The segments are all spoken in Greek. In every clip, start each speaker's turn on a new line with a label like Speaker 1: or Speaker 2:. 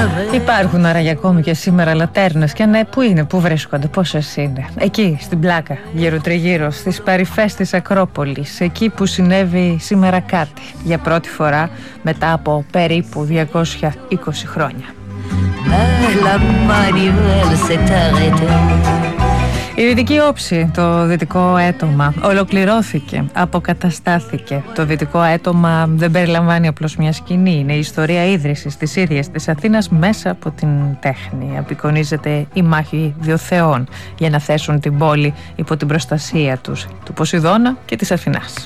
Speaker 1: Υπάρχουν άραγε ακόμη και σήμερα λατέρνες? Και ναι, πού είναι, πού βρίσκονται, πόσες είναι? Εκεί, στην πλάκα, γύρω τριγύρω, στις παρυφές της Ακρόπολης, εκεί που συνέβη σήμερα κάτι, για πρώτη φορά μετά από περίπου 220 χρόνια. Η δυτική όψη, το δυτικό έτομα, ολοκληρώθηκε, αποκαταστάθηκε. Το δυτικό έτομα δεν περιλαμβάνει απλώς μια σκηνή, είναι η ιστορία ίδρυσης της ίδιας της Αθήνας μέσα από την τέχνη. Απεικονίζεται η μάχη δύο θεών για να θέσουν την πόλη υπό την προστασία τους, του Ποσειδώνα και της Αθηνάς.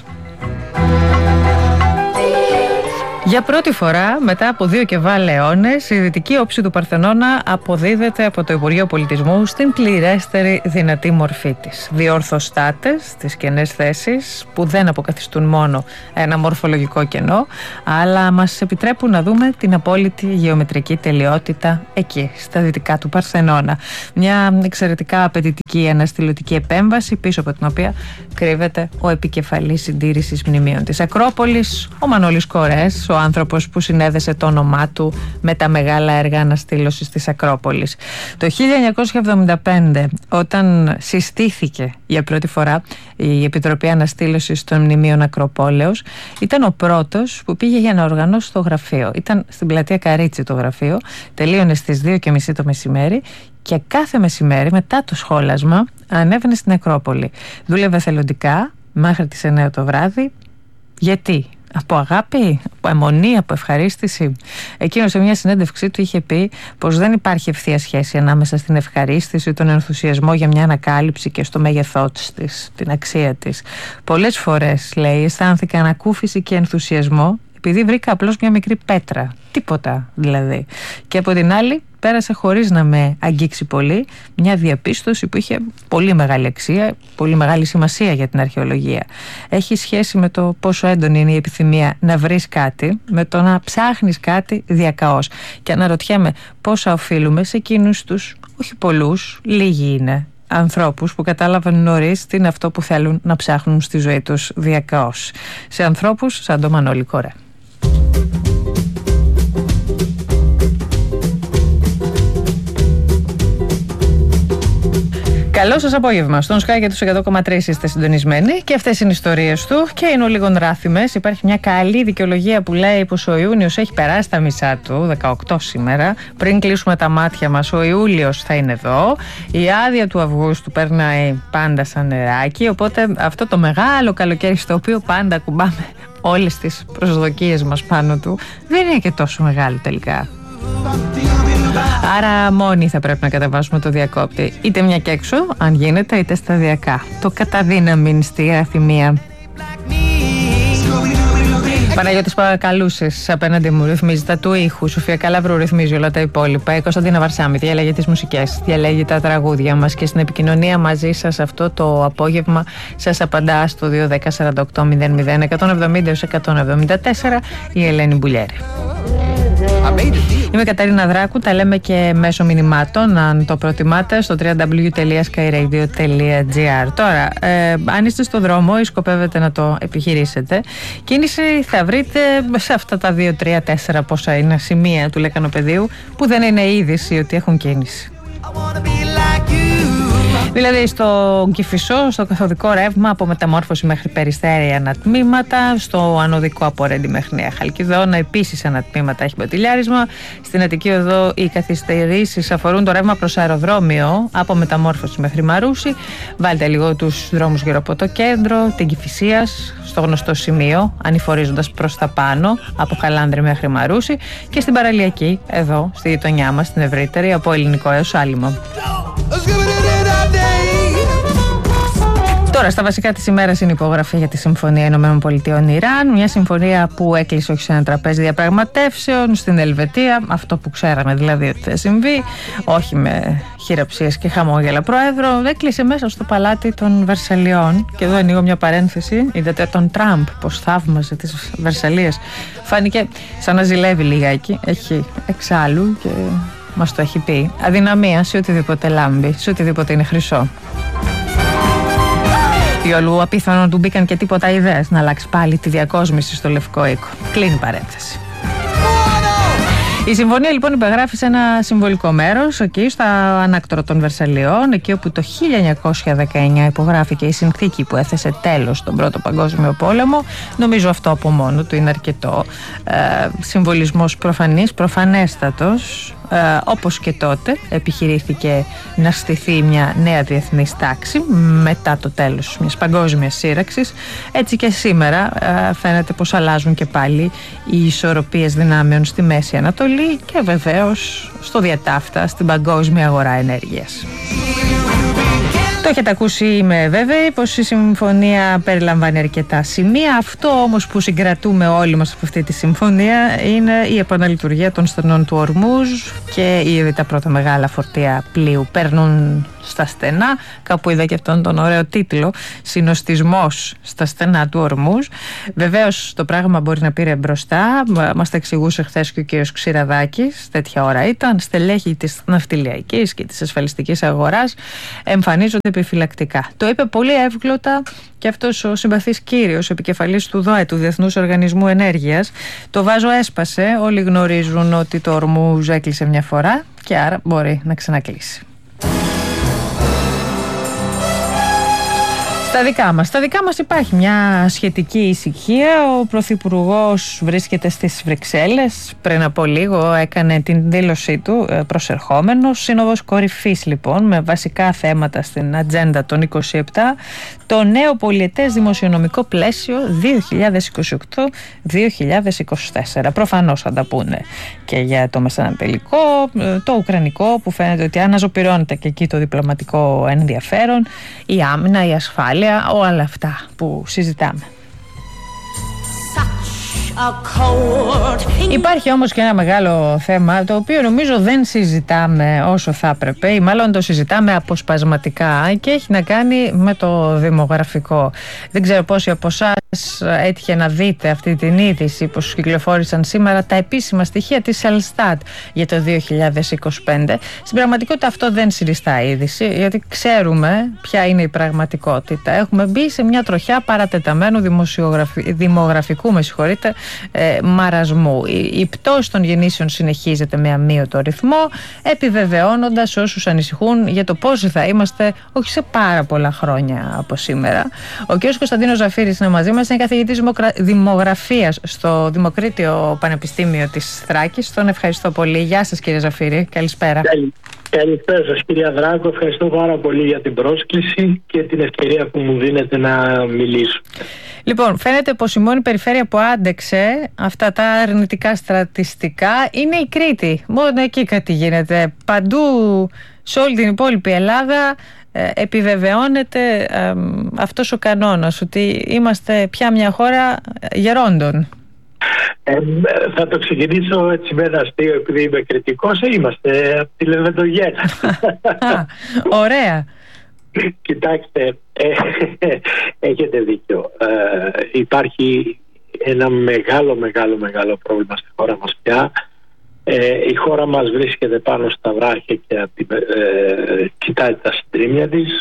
Speaker 1: Για πρώτη φορά, μετά από 2 και βάλε αιώνες, η δυτική όψη του Παρθενώνα αποδίδεται από το Υπουργείο Πολιτισμού στην πληρέστερη δυνατή μορφή της. 2 ορθοστάτες στις κενές θέσεις που δεν αποκαθιστούν μόνο ένα μορφολογικό κενό, αλλά μας επιτρέπουν να δούμε την απόλυτη γεωμετρική τελειότητα εκεί, στα δυτικά του Παρθενώνα. Μια εξαιρετικά απαιτητική αναστηλωτική επέμβαση, πίσω από την οποία κρύβεται ο επικεφαλής συντήρησης μνημείων της Ακρόπολης, ο Μανώλης Κορές, ο άνθρωπος που συνέδεσε το όνομά του με τα μεγάλα έργα αναστήλωσης της Ακρόπολης. Το 1975, όταν συστήθηκε για πρώτη φορά η Επιτροπή Αναστήλωσης των Μνημείων Ακροπόλεως, ήταν ο πρώτος που πήγε για να οργανώσει το γραφείο. Ήταν στην πλατεία Καρίτσι το γραφείο, τελείωνε στις 2:30 το μεσημέρι και κάθε μεσημέρι μετά το σχόλασμα ανέβαινε στην Ακρόπολη. Δούλευε θελοντικά μέχρι τις 9 το βράδυ. Γιατί? Από αγάπη, από αιμονή, από ευχαρίστηση? Εκείνος σε μια συνέντευξή του είχε πει πως δεν υπάρχει ευθεία σχέση ανάμεσα στην ευχαρίστηση, τον ενθουσιασμό για μια ανακάλυψη και στο μέγεθό της, την αξία της. Πολλές φορές, λέει, αισθάνθηκα ανακούφιση και ενθουσιασμό επειδή βρήκα απλώς μια μικρή πέτρα, τίποτα δηλαδή. Και από την άλλη πέρασε χωρίς να με αγγίξει πολύ μια διαπίστωση που είχε πολύ μεγάλη αξία, πολύ μεγάλη σημασία για την αρχαιολογία. Έχει σχέση με το πόσο έντονη είναι η επιθυμία να βρεις κάτι, με το να ψάχνεις κάτι διακαώς. Και αναρωτιέμαι πόσα οφείλουμε σε εκείνους τους, όχι πολλούς, λίγοι είναι, ανθρώπους που κατάλαβαν νωρίς τι είναι αυτό που θέλουν να ψάχνουν στη ζωή τους διακαώς. Σε ανθρώπους σαν το Μανώλη Κορέ. Καλό σας απόγευμα. Στον Sky και τους 100,3 είστε συντονισμένοι και αυτές είναι οι ιστορίες του και είναι λίγο ράθιμες. Υπάρχει μια καλή δικαιολογία που λέει πως ο Ιούνιος έχει περάσει τα μισά του, 18 σήμερα. Πριν κλείσουμε τα μάτια μας, ο Ιούλιος θα είναι εδώ. Η άδεια του Αυγούστου περνάει πάντα σαν νεράκι. Οπότε αυτό το μεγάλο καλοκαίρι, στο οποίο πάντα ακουμπάμε όλες τις προσδοκίες μας πάνω του, δεν είναι και τόσο μεγάλο τελικά. Άρα μόνοι θα πρέπει να κατεβάσουμε το διακόπτη, είτε μια και έξω αν γίνεται, είτε σταδιακά. Το καταδύναμιν στη Αθημία. Παναγιώτης Παπακαλούσης απέναντι μου ρυθμίζει τα του ήχου. Σοφία Καλαβρού ρυθμίζει όλα τα υπόλοιπα. Η Κωνσταντίνα Βαρσάμη διαλέγει τις μουσικές, διαλέγει τα τραγούδια μας και στην επικοινωνία μαζί σας αυτό το απόγευμα σας απαντά στο 210-48-00-170-174 η Ελένη Μπουλιέρη. Είμαι Καταρίνα Δράκου, τα λέμε και μέσω μηνυμάτων αν το προτιμάτε στο www.skyradio.gr. Τώρα, αν είστε στο δρόμο ή σκοπεύετε να το επιχειρήσετε, κίνηση θα βρείτε σε αυτά τα 2, 3, 4 πόσα είναι σημεία του Λεκανοπεδίου που δεν είναι είδηση ότι έχουν κίνηση. Δηλαδή στο Κηφισό, στο καθοδικό ρεύμα από Μεταμόρφωση μέχρι Περιστέρη ανατμήματα, στο ανωδικό από Ρέντι μέχρι Νέα Χαλκιδόνα επίσης ανατμήματα έχει μποτιλιάρισμα. Στην Αττική Οδό οι καθυστερήσεις αφορούν το ρεύμα προς αεροδρόμιο από Μεταμόρφωση μέχρι Μαρούσι. Βάλτε λίγο τους δρόμους γύρω από το κέντρο, την Κηφισίας, στο γνωστό σημείο, ανηφορίζοντας προς τα πάνω από Χαλάνδρη μέχρι Μαρούσι και στην παραλιακή, εδώ στη γειτονιά μας, στην ευρύτερη, από Ελληνικό έως Άλυμο. Τώρα, στα βασικά της ημέρας είναι η υπογραφή για τη Συμφωνία Ηνωμένων Πολιτειών Ιράν. Μια συμφωνία που έκλεισε όχι σε ένα τραπέζι διαπραγματεύσεων στην Ελβετία, αυτό που ξέραμε δηλαδή ότι θα συμβεί, όχι με χειραψίες και χαμόγελα πρόεδρο, έκλεισε μέσα στο παλάτι των Βερσαλιών. Και εδώ ανοίγω μια παρένθεση. Είδατε τον Τραμπ πως θαύμαζε τις Βερσαλίες? Φάνηκε σαν να ζηλεύει λιγάκι. Έχει εξάλλου και μας το έχει πει. Αδυναμία σε οτιδήποτε λάμπει, σε οτιδήποτε είναι χρυσό. Διόλου απίθανο να του μπήκαν και τίποτα ιδέες να αλλάξει πάλι τη διακόσμηση στο Λευκό Οίκο. Κλείνει παρένθεση. Η συμφωνία λοιπόν υπεγράφει σε ένα συμβολικό μέρος, εκεί στα ανάκτορα των Βερσαλλιών, εκεί όπου το 1919 υπογράφηκε η συνθήκη που έθεσε τέλος στον Πρώτο Παγκόσμιο Πόλεμο. Νομίζω αυτό από μόνο του είναι αρκετό. Συμβολισμός προφανέστατος. Όπως και τότε επιχειρήθηκε να στηθεί μια νέα διεθνής τάξη μετά το τέλος μιας παγκόσμιας σύραξης, έτσι και σήμερα φαίνεται πως αλλάζουν και πάλι οι ισορροπίες δυνάμεων στη Μέση Ανατολή και βεβαίως στο διατάφτα στην παγκόσμια αγορά ενέργειας. Το έχετε ακούσει, είμαι βέβαιη πως η συμφωνία περιλαμβάνει αρκετά σημεία. Αυτό όμως που συγκρατούμε όλοι μας από αυτή τη συμφωνία είναι η επαναλειτουργία των στενών του Ορμούζ και ήδη τα πρώτα μεγάλα φορτία πλοίου παίρνουν στα στενά. Κάπου είδα και αυτόν τον ωραίο τίτλο, «Συνοστισμός στα στενά του Ορμούζ». Βεβαίως το πράγμα μπορεί να πήρε μπροστά. Μας τα εξηγούσε χθες και ο κύριος Ξηραδάκης, τέτοια ώρα ήταν. Στελέχη της ναυτιλιακής και της ασφαλιστικής αγοράς εμφανίζονται επιφυλακτικά. Το είπε πολύ εύγλωτα και αυτός ο συμπαθής κύριος, επικεφαλής του ΔΟΕ, του Διεθνούς Οργανισμού Ενέργειας. Το βάζο έσπασε. Όλοι γνωρίζουν ότι το Ορμούζ έκλεισε μια φορά και άρα μπορεί να ξανακλείσει. Στα δικά μας υπάρχει μια σχετική ησυχία. Ο Πρωθυπουργός βρίσκεται στις Βρυξέλλες. Πριν από λίγο έκανε την δήλωσή του προσερχόμενος. Σύνοδος κορυφής λοιπόν, με βασικά θέματα στην ατζέντα των 27. Το νέο πολιετές δημοσιονομικό πλαίσιο 2028-2024. Προφανώς θα τα πούνε και για το μεσανατολικό, το ουκρανικό που φαίνεται ότι αναζωπυρώνεται και εκεί το διπλωματικό ενδιαφέρον, η άμυνα, η ασφάλεια, όλα αυτά που συζητάμε. Υπάρχει όμως και ένα μεγάλο θέμα, το οποίο νομίζω δεν συζητάμε όσο θα έπρεπε, ή μάλλον το συζητάμε αποσπασματικά, και έχει να κάνει με το δημογραφικό. Δεν ξέρω πόσοι από εσάς έτυχε να δείτε αυτή την είδηση που κυκλοφόρησαν σήμερα, τα επίσημα στοιχεία της Ελστάτ για το 2025. Στην πραγματικότητα αυτό δεν συνιστά είδηση, γιατί ξέρουμε ποια είναι η πραγματικότητα. Έχουμε μπει σε μια τροχιά παρατεταμένου δημογραφικού, μαρασμού. Η πτώση των γεννήσεων συνεχίζεται με αμύωτο ρυθμό, επιβεβαιώνοντας όσους ανησυχούν για το πόσοι θα είμαστε όχι σε πάρα πολλά χρόνια από σήμερα. Ο κ. Κωνσταντίνος Ζαφύρης είναι μαζί μας, είναι καθηγητής δημογραφίας στο Δημοκρίτιο Πανεπιστήμιο της Θράκης. Τον ευχαριστώ πολύ. Γεια σας κύριε Ζαφύρη, καλησπέρα.
Speaker 2: Καλησπέρα σας κυρία Δράκο, ευχαριστώ πάρα πολύ για την πρόσκληση και την ευκαιρία που μου δίνετε να μιλήσω.
Speaker 1: Λοιπόν, φαίνεται πως η μόνη περιφέρεια που άντεξε αυτά τα αρνητικά στατιστικά είναι η Κρήτη. Μόνο εκεί κάτι γίνεται. Παντού σε όλη την υπόλοιπη Ελλάδα επιβεβαιώνεται αυτός ο κανόνας, ότι είμαστε πια μια χώρα γερόντων.
Speaker 2: Θα το ξεκινήσω έτσι με ένα αστείο, επειδή είμαι κριτικός. Είμαστε από τη Λεβεντογένα.
Speaker 1: Ωραία.
Speaker 2: Κοιτάξτε, έχετε δίκιο. Υπάρχει ένα μεγάλο πρόβλημα στη χώρα μας πια. Η χώρα μας βρίσκεται πάνω στα βράχια και κοιτάει τα συντρίμμια της.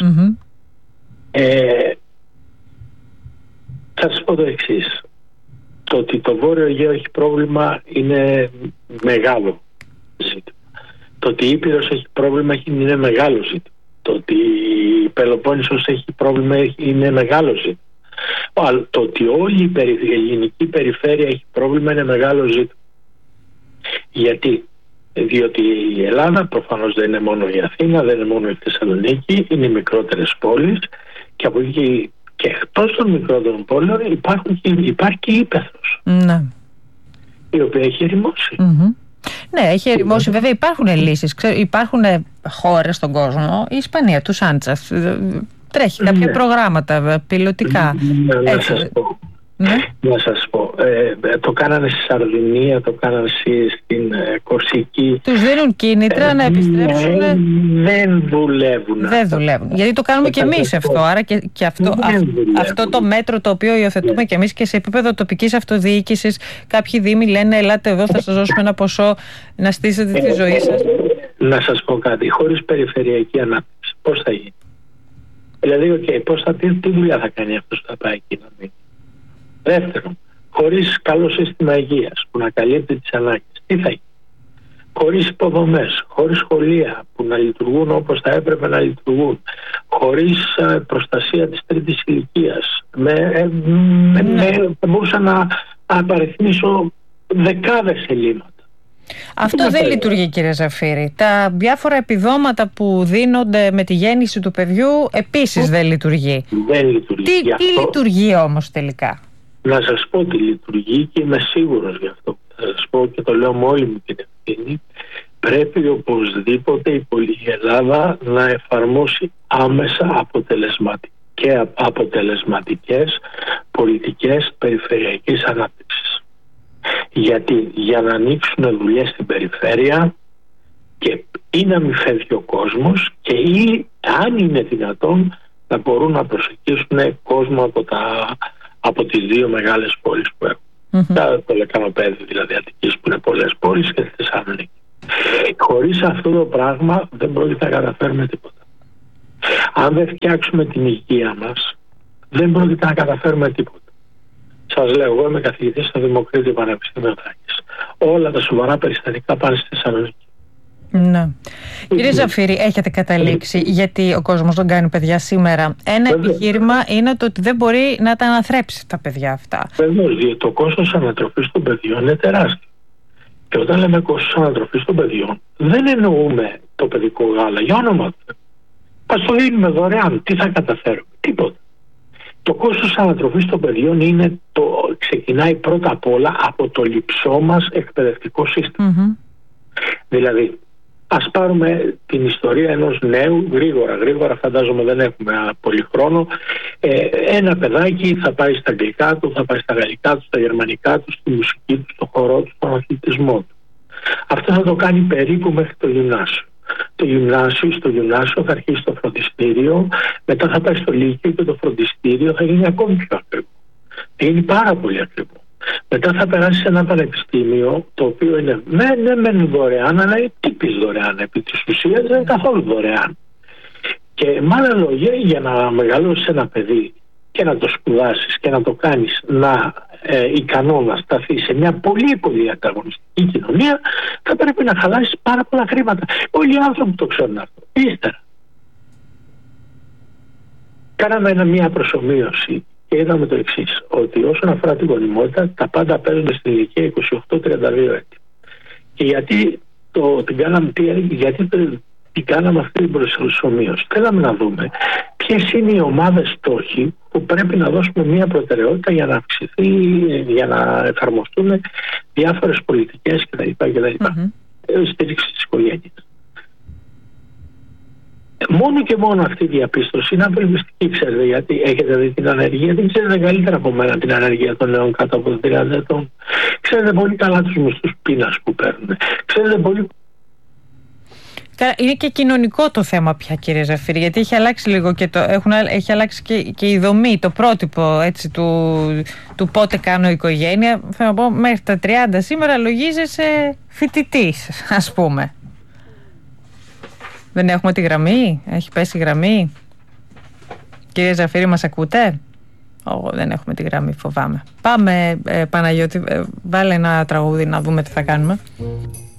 Speaker 2: Θα σας πω το εξής. Το ότι το Βόρειο Αιγαίο έχει πρόβλημα είναι μεγάλο ζήτημα. Το ότι η Ήπειρος έχει πρόβλημα είναι μεγάλο ζήτημα. Το ότι η Πελοπόννησος έχει πρόβλημα είναι μεγάλο ζήτημα. Το ότι όλη η ελληνική περιφέρεια έχει πρόβλημα είναι μεγάλο ζήτημα. Γιατί? Διότι η Ελλάδα προφανώς δεν είναι μόνο η Αθήνα, δεν είναι μόνο η Θεσσαλονίκη, είναι οι μικρότερες πόλεις, και από εκεί και εκτός των μικρότερων πόλεων υπάρχει και η ύπαιθρος, η οποία έχει ερημώσει.
Speaker 1: Ναι, έχει ερημώσει. Βέβαια υπάρχουν λύσεις. Υπάρχουν χώρες στον κόσμο, η Ισπανία, του Σάντσεφ, τρέχει κάποια προγράμματα πιλωτικά.
Speaker 2: Να σας πω, το κάνανε στη Σαρδινία, το κάνανε στην Κορσική.
Speaker 1: Τους δίνουν κίνητρα να επιστρέψουν.
Speaker 2: Δεν δουλεύουν.
Speaker 1: Δεν δουλεύουν. Γιατί το κάνουμε και εμείς αυτό. Άρα και αυτό το μέτρο το οποίο υιοθετούμε και εμείς, και σε επίπεδο τοπικής αυτοδιοίκησης, κάποιοι δήμοι λένε ελάτε εδώ, θα σας δώσουμε ένα ποσό να στήσετε τη ζωή σας.
Speaker 2: Να σας πω κάτι, χωρίς περιφερειακή ανάπτυξη πώς θα γίνει? Δηλαδή, τι δουλειά θα κάνει αυτός που θα πάει εκεί να μείνει? Δεύτερον, χωρίς καλό σύστημα υγείας που να καλύπτει τις ανάγκες, τι θα γίνει? χωρίς υποδομές, χωρίς σχολεία που να λειτουργούν όπως θα έπρεπε να λειτουργούν, χωρίς προστασία της τρίτης ηλικίας. Μπορούσα να απαριθμίσω δεκάδες ελλείμματα.
Speaker 1: Αυτό δεν λειτουργεί, κύριε Ζαφύρη. Τα διάφορα επιδόματα που δίνονται με τη γέννηση του παιδιού επίσης δεν λειτουργεί.
Speaker 2: Δεν λειτουργεί.
Speaker 1: Τι λειτουργεί όμως τελικά?
Speaker 2: Να σας πω τι λειτουργεί και είμαι σίγουρος γι' αυτό. Θα σας πω και το λέω με όλη μου την ευθύνη. Πρέπει οπωσδήποτε η Ελλάδα να εφαρμόσει άμεσα αποτελεσματικές πολιτικές περιφερειακής ανάπτυξης. Γιατί για να ανοίξουν δουλειές στην περιφέρεια και ή να μην φεύγει ο κόσμος και ή αν είναι δυνατόν να μπορούν να προσεγγίσουν κόσμο από τις δύο μεγάλες πόλεις που έχουν. Το Λεκανοπέδιο δηλαδή Αττικής που είναι πολλές πόλεις και στη Θεσσαλονίκη. Χωρίς αυτό το πράγμα δεν πρόκειται να καταφέρουμε τίποτα. Αν δεν φτιάξουμε την υγεία μας δεν πρόκειται να καταφέρουμε τίποτα. Σας λέω, εγώ είμαι καθηγητής στο Δημοκρίτιο Πανεπιστήμιο Θράκης. Όλα τα σοβαρά περιστατικά πάνε στη Θεσσαλονίκη.
Speaker 1: Ναι. Κύριε Ζαφύρη, έχετε καταλήξει γιατί ο κόσμος δεν κάνει παιδιά σήμερα? Ένα επιχείρημα είναι το ότι δεν μπορεί να τα αναθρέψει τα παιδιά αυτά.
Speaker 2: Βεβαίως, διότι το κόστος ανατροφής των παιδιών είναι τεράστιο. Και όταν λέμε κόστος ανατροφής των παιδιών, δεν εννοούμε το παιδικό γάλα, για όνομα του. Ας το δίνουμε δωρεάν, τι θα καταφέρουμε? Τίποτα. Το κόστος ανατροφής των παιδιών ξεκινάει πρώτα απ' όλα από το λειψό μας εκπαιδευτικό σύστημα. Δηλαδή, ας πάρουμε την ιστορία ενός νέου, γρήγορα, φαντάζομαι δεν έχουμε πολύ χρόνο. Ένα παιδάκι θα πάει στα αγγλικά του, θα πάει στα γαλλικά του, στα γερμανικά του, στη μουσική του, στο χορό του, στον αθλητισμό του. Αυτό θα το κάνει περίπου μέχρι το γυμνάσιο. Στο γυμνάσιο θα αρχίσει το φροντιστήριο, μετά θα πάει στο λύκειο και το φροντιστήριο θα γίνει ακόμη πιο ακριβό. Θα γίνει πάρα πολύ ακριβό. Μετά θα περάσει σε ένα πανεπιστήμιο το οποίο είναι μεν δωρεάν, αλλά είναι τύπης δωρεάν. Επί της ουσίας δεν είναι καθόλου δωρεάν. Και με άλλα λόγια, για να μεγαλώσεις ένα παιδί και να το σπουδάσεις και να το κάνεις ικανό να σταθεί σε μια πολύ πολύ ανταγωνιστική κοινωνία, θα πρέπει να χαλάσεις πάρα πολλά χρήματα. Όλοι οι άνθρωποι το ξέρουν αυτό. Ύστερα κάναμε μια προσομοίωση και είδαμε το εξής, ότι όσον αφορά την γονιμότητα, τα πάντα παίζονται στην ηλικία 28-32 έτη. Και γιατί την κάναμε αυτή την προσομοίωση? Θέλαμε να δούμε ποιες είναι οι ομάδες στόχοι που πρέπει να δώσουμε μια προτεραιότητα για να αυξηθεί, για να εφαρμοστούν διάφορες πολιτικές κτλ. Στήριξη της οικογένειας. Μόνο και μόνο αυτή η διαπίστωση είναι απελπιστική, ξέρετε, γιατί έχετε δει την ανεργία, δεν ξέρετε καλύτερα από μένα την ανεργία των νέων κάτω από 30 ετών. Ξέρετε πολύ καλά τους μισθούς πείνας που παίρνουν. Ξέρετε πολύ.
Speaker 1: Είναι και κοινωνικό το θέμα πια, κύριε Ζαφύρη, γιατί έχει αλλάξει λίγο και έχει αλλάξει και η δομή, το πρότυπο έτσι, του πότε κάνω οικογένεια. Θέλω να πω, μέχρι τα 30 σήμερα λογίζεσαι φοιτητής, ας πούμε. Δεν έχουμε τη γραμμή, έχει πέσει η γραμμή. Κύριε Ζαφύρη, μας ακούτε? Δεν έχουμε τη γραμμή, φοβάμαι. Πάμε, Παναγιώτη, βάλε ένα τραγούδι να δούμε τι θα κάνουμε.